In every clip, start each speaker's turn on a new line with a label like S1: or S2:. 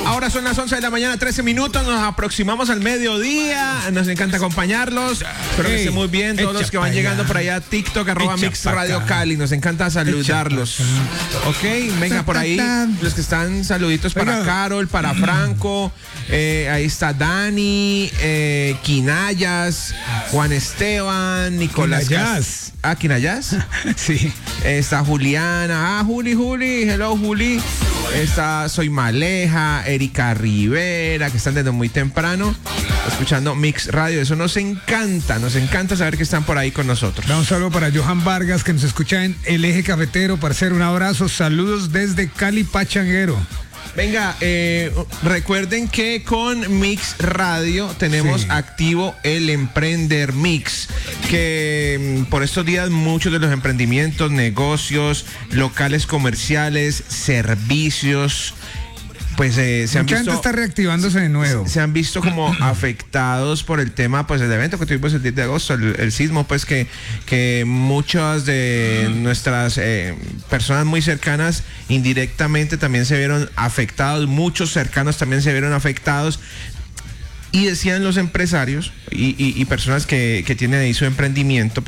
S1: Ahora son las 11 de la mañana, 13 minutos. Nos aproximamos al mediodía. Nos encanta acompañarlos. Espero que estén muy bien. Todos los que van llegando por allá a TikTok, @Mix Radio Cali. Nos encanta saludarlos. Ok, venga por ahí. Los que están, saluditos para Carol, para Franco. Ahí está Dani, Quinayas, Juan Esteban, Nicolás. ¿Quinayas?
S2: Sí.
S1: Está Juliana. Juli. Hello, Juli. Está Soy Maleja, Erika Rivera, que están desde muy temprano escuchando Mix Radio. Eso nos encanta saber que están por ahí con nosotros.
S2: Un saludo para Johan Vargas, que nos escucha en El Eje Cafetero. Parcero, un abrazo. Saludos desde Cali Pachanguero.
S1: Venga, recuerden que con Mix Radio tenemos activo el Emprender Mix, que por estos días muchos de los emprendimientos, negocios, locales comerciales, servicios, pues se han visto.
S2: Mucha gente está reactivándose de nuevo.
S1: Se han visto como afectados por el tema, pues el evento que tuvimos el 10 de agosto, el sismo, pues que muchas de nuestras personas muy cercanas indirectamente también se vieron afectados, muchos cercanos también se vieron afectados. Y decían los empresarios y personas que tienen ahí su emprendimiento,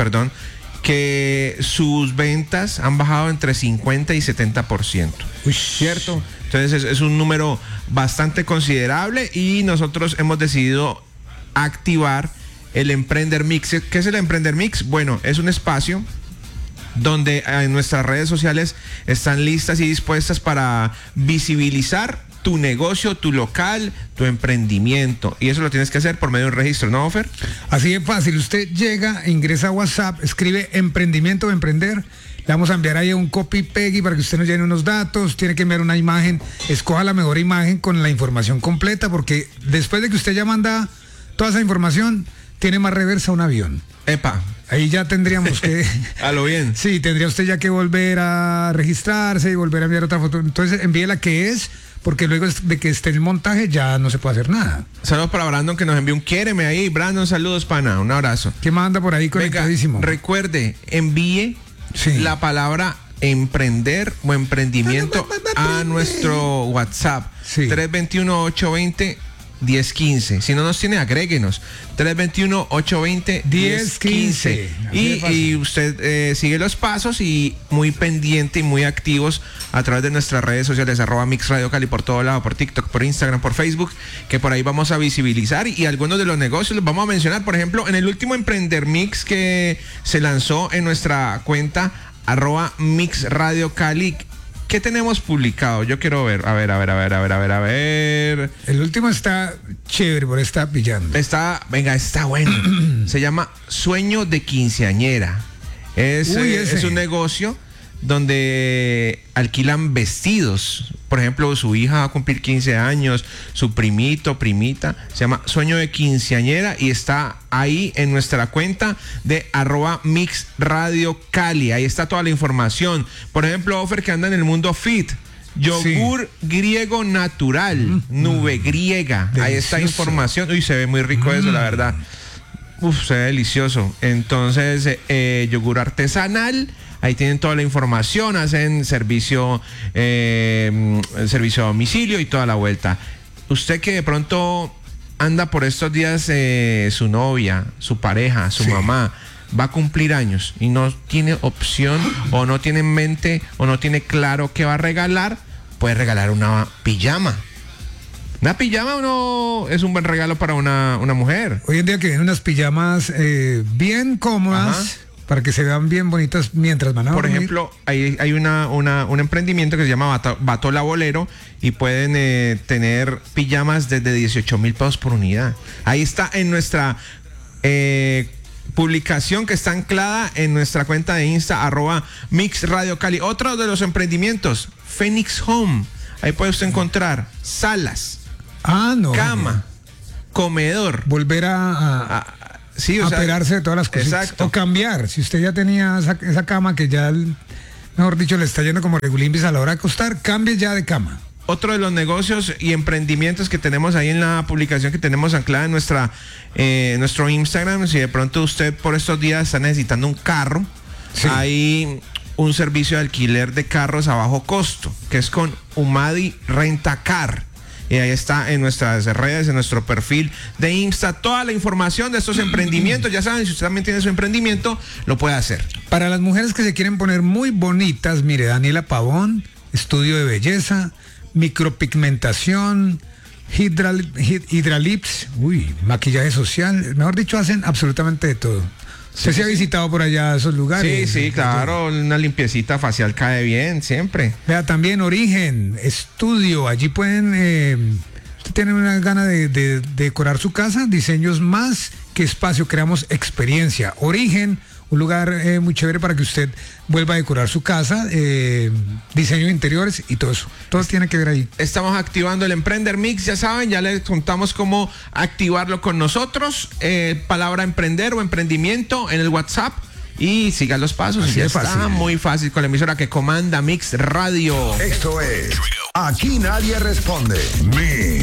S1: que sus ventas han bajado entre 50 y 70%. ¿Cierto? Entonces es un número bastante considerable y nosotros hemos decidido activar el Emprender Mix. ¿Qué es el Emprender Mix? Bueno, es un espacio donde en nuestras redes sociales están listas y dispuestas para visibilizar tu negocio, tu local, tu emprendimiento. Y eso lo tienes que hacer por medio de un registro, ¿no, Ofer?
S2: Así de fácil. Usted llega, ingresa a WhatsApp, escribe emprendimiento o emprender. Le vamos a enviar ahí un copy-pegue para que usted nos llene unos datos. Tiene que enviar una imagen. Escoja la mejor imagen con la información completa, porque después de que usted ya manda toda esa información, tiene más reversa un avión.
S1: Epa.
S2: Ahí ya tendríamos que...
S1: A lo bien.
S2: Sí, tendría usted ya que volver a registrarse y volver a enviar otra foto. Entonces envíe la que es, porque luego de que esté el montaje ya no se puede hacer nada.
S1: Saludos para Brandon, que nos envió un quiéreme ahí. Brandon, saludos, pana. Un abrazo.
S2: ¿Qué manda por ahí conectadísimo?
S1: Recuerde, envíe la palabra emprender o emprendimiento a nuestro WhatsApp. 321-820-1015. Si no nos tiene, agréguenos. 321-820-1015. Y usted sigue los pasos y muy pendiente y muy activos a través de nuestras redes sociales, @Mix Radio Cali, por todo lado, por TikTok, por Instagram, por Facebook, que por ahí vamos a visibilizar y algunos de los negocios los vamos a mencionar. Por ejemplo, en el último Emprender Mix que se lanzó en nuestra cuenta @Mix Radio Cali, ¿qué tenemos publicado? Yo quiero ver. A ver.
S2: El último está chévere, pero está pillando.
S1: Está bueno. Se llama Sueño de Quinceañera. Es un negocio donde alquilan vestidos. Por ejemplo, su hija va a cumplir 15 años, su primito, primita. Se llama Sueño de Quinceañera y está ahí en nuestra cuenta de @Mix Radio Cali. Ahí está toda la información. Por ejemplo, Ofer, que anda en el mundo fit. Yogur griego natural, nube griega. Delicioso. Ahí está información. Uy, se ve muy rico eso, la verdad. Se ve delicioso. Entonces, yogur artesanal. Ahí tienen toda la información, hacen servicio a domicilio y toda la vuelta. Usted que de pronto anda por estos días, su novia, su pareja, su mamá va a cumplir años y no tiene opción o no tiene en mente o no tiene claro qué va a regalar, puede regalar una pijama. Una pijama es un buen regalo para una mujer.
S2: Hoy en día que vienen unas pijamas bien cómodas. Ajá. Para que se vean bien bonitas mientras van a dormir.
S1: Por ejemplo, hay un emprendimiento que se llama Batola Bolero y pueden tener pijamas desde 18,000 pesos por unidad. Ahí está en nuestra publicación que está anclada en nuestra cuenta de Insta, @Mix Radio Cali. Otro de los emprendimientos, Phoenix Home. Ahí puede usted encontrar salas, cama, comedor.
S2: Volver a operarse de todas las cosas.
S1: Exacto.
S2: O cambiar. Si usted ya tenía esa cama que ya, mejor dicho, le está yendo como regulimbis a la hora de acostar, cambie ya de cama.
S1: Otro de los negocios y emprendimientos que tenemos ahí en la publicación que tenemos anclada en nuestro Instagram, si de pronto usted por estos días está necesitando un carro, hay un servicio de alquiler de carros a bajo costo, que es con Umadi Rentacar, y ahí está en nuestras redes, en nuestro perfil de Insta, toda la información de estos emprendimientos. Ya saben, si usted también tiene su emprendimiento, lo puede hacer.
S2: Para las mujeres que se quieren poner muy bonitas, mire, Daniela Pavón, estudio de belleza, micropigmentación, Hidralips, maquillaje social, mejor dicho, hacen absolutamente de todo. ¿Usted se ha visitado por allá esos lugares?
S1: Sí, claro, una limpiecita facial cae bien, siempre.
S2: Vea, también Origen, estudio, allí pueden, usted tiene una gana de decorar su casa, diseños más que espacio, creamos experiencia. Origen, un lugar muy chévere para que usted vuelva a decorar su casa, diseño de interiores y todo eso. Todo tiene que ver ahí.
S1: Estamos activando el Emprender Mix, ya saben, ya les contamos cómo activarlo con nosotros. Palabra emprender o emprendimiento en el WhatsApp y sigan los pasos.
S2: Así
S1: ya
S2: es
S1: está
S2: fácil.
S1: muy fácil con la emisora que comanda Mix Radio.
S3: Esto es Aquí Nadie Responde. Mix.